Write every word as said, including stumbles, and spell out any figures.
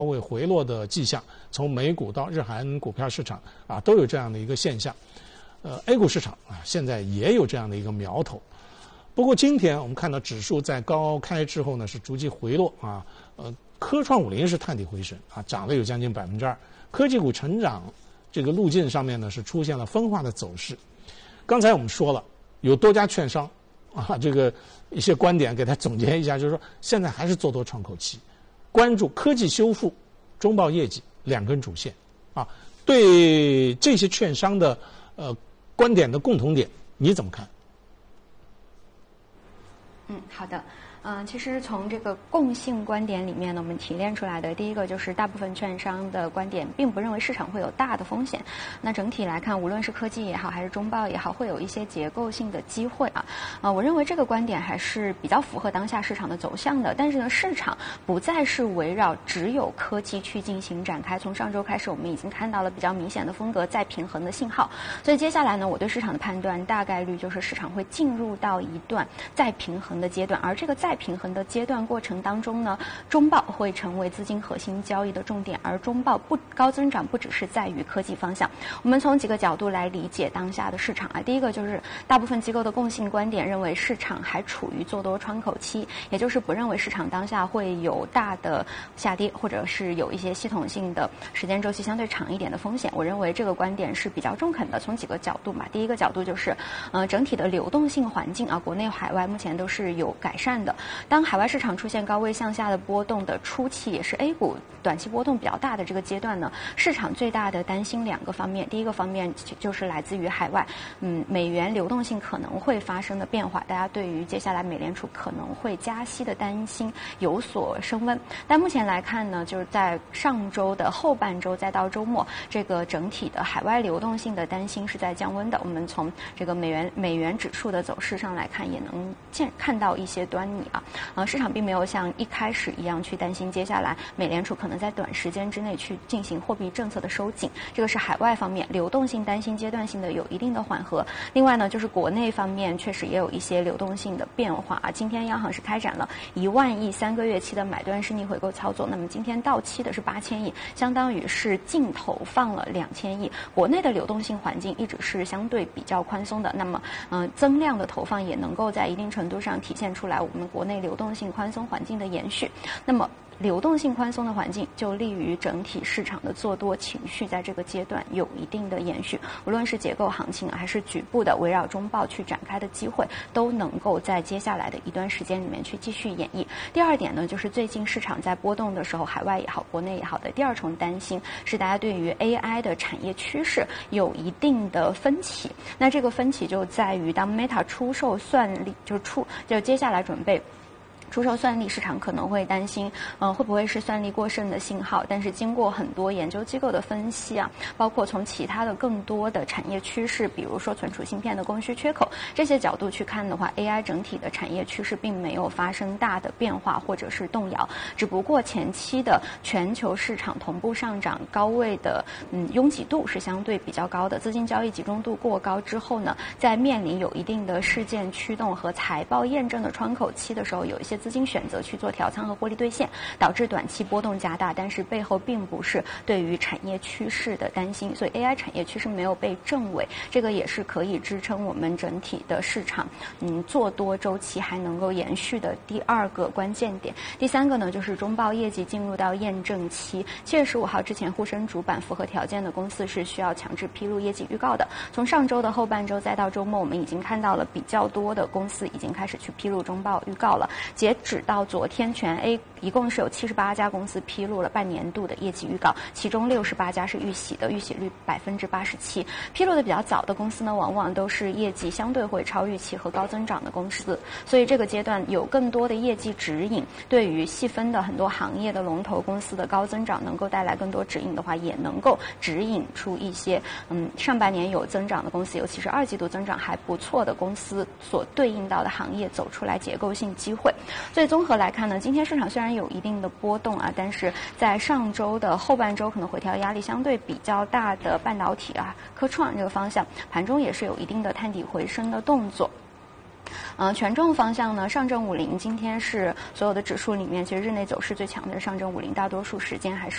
位回落的迹象，从美股到日韩股票市场啊，都有这样的一个现象。呃 ，A 股市场啊，现在也有这样的一个苗头。不过今天我们看到指数在高开之后呢，是逐级回落啊。呃，科创五零是探底回升啊，涨了有将近百分之二。科技股成长这个路径上面呢，是出现了分化的走势。刚才我们说了，有多家券商啊，这个一些观点给它总结一下，就是说现在还是做多窗口期。关注科技修复、中报业绩两根主线，啊，对这些券商的呃观点的共同点，你怎么看？ 嗯，好的。嗯、呃，其实从这个共性观点里面呢，我们提炼出来的第一个就是大部分券商的观点并不认为市场会有大的风险。那整体来看，无论是科技也好，还是中报也好，会有一些结构性的机会啊。啊、呃，我认为这个观点还是比较符合当下市场的走向的。但是呢，市场不再是围绕只有科技去进行展开。从上周开始，我们已经看到了比较明显的风格再平衡的信号。所以接下来呢，我对市场的判断大概率就是市场会进入到一段再平衡的阶段，而这个再平衡的阶段过程当中呢，中报会成为资金核心交易的重点，而中报不高增长不只是在于科技方向。我们从几个角度来理解当下的市场啊，第一个就是大部分机构的共性观点认为市场还处于做多窗口期，也就是不认为市场当下会有大的下跌，或者是有一些系统性的时间周期相对长一点的风险。我认为这个观点是比较中肯的，从几个角度嘛。第一个角度就是，呃，整体的流动性环境啊，国内海外目前都是有改善的。当海外市场出现高位向下的波动的初期，也是 A 股短期波动比较大的这个阶段呢，市场最大的担心两个方面。第一个方面就是来自于海外，嗯，美元流动性可能会发生的变化，大家对于接下来美联储可能会加息的担心有所升温。但目前来看呢，就是在上周的后半周再到周末，这个整体的海外流动性的担心是在降温的。我们从这个美元美元指数的走势上来看，也能见看到一些端倪啊。呃，市场并没有像一开始一样去担心接下来美联储可能在短时间之内去进行货币政策的收紧，这个是海外方面流动性担心阶段性的有一定的缓和。另外呢，就是国内方面确实也有一些流动性的变化啊。今天央行是开展了一万亿三个月期的买断式逆回购操作，那么今天到期的是八千亿，相当于是净投放了两千亿。国内的流动性环境一直是相对比较宽松的，那么嗯、呃，增量的投放也能够在一定程度上体现出来我们国内流动性宽松环境的延续。那么流动性宽松的环境就利于整体市场的做多情绪在这个阶段有一定的延续，无论是结构行情还是局部的围绕中报去展开的机会，都能够在接下来的一段时间里面去继续演绎。第二点呢，就是最近市场在波动的时候，海外也好，国内也好的第二重担心是大家对于 A I 的产业趋势有一定的分歧。那这个分歧就在于当 Meta 出售算力，就是出就接下来准备出售算力，市场可能会担心，呃，会不会是算力过剩的信号？但是经过很多研究机构的分析啊，包括从其他的更多的产业趋势，比如说存储芯片的供需缺口这些角度去看的话 ，A I 整体的产业趋势并没有发生大的变化或者是动摇，只不过前期的全球市场同步上涨，高位的嗯拥挤度是相对比较高的，资金交易集中度过高之后呢，在面临有一定的事件驱动和财报验证的窗口期的时候，有一些资金选择去做调仓和获利兑现，导致短期波动加大，但是背后并不是对于产业趋势的担心，所以 A I 产业趋势没有被证伪，这个也是可以支撑我们整体的市场嗯做多周期还能够延续的第二个关键点。第三个呢，就是中报业绩进入到验证期，七月十五号之前沪深主板符合条件的公司是需要强制披露业绩预告的。从上周的后半周再到周末，我们已经看到了比较多的公司已经开始去披露中报预告了。截止到昨天，全 A 一共是有七十八家公司披露了半年度的业绩预告，其中六十八家是预喜的，预喜率百分之八十七。披露的比较早的公司呢，往往都是业绩相对会超预期和高增长的公司，所以这个阶段有更多的业绩指引，对于细分的很多行业的龙头公司的高增长能够带来更多指引的话，也能够指引出一些嗯上半年有增长的公司，尤其是二季度增长还不错的公司所对应到的行业走出来结构性机会。所以综合来看呢，今天市场虽然有一定的波动啊，但是在上周的后半周可能回调压力相对比较大的半导体啊、科创这个方向，盘中也是有一定的探底回升的动作。 呃，权重方向呢，上证五零今天是所有的指数里面，其实日内走势最强的上证五零，大多数时间还是